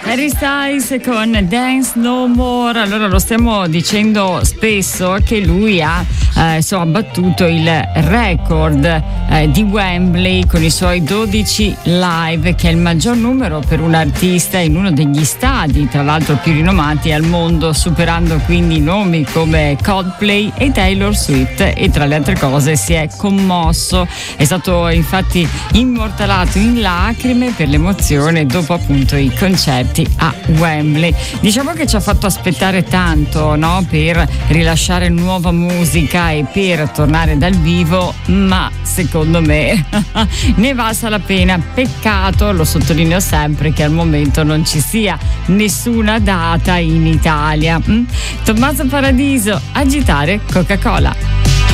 Harry Styles con Dance No More. Allora, lo stiamo dicendo spesso che lui ha battuto il record di Wembley con i suoi 12 live, che è il maggior numero per un artista in uno degli stadi, tra l'altro più rinomati al mondo, superando quindi nomi come Coldplay e Taylor Swift, e tra le altre cose si è commosso. È stato infatti immortalato in lacrime per l'emozione dopo appunto i concerti a Wembley. Diciamo che ci ha fatto aspettare tanto, no? Per rilasciare nuova musica e per tornare dal vivo, ma secondo me ne valsa la pena. Peccato, lo sottolineo sempre, che al momento non ci sia nessuna data in Italia. Tommaso Paradiso, Agitare Coca-Cola.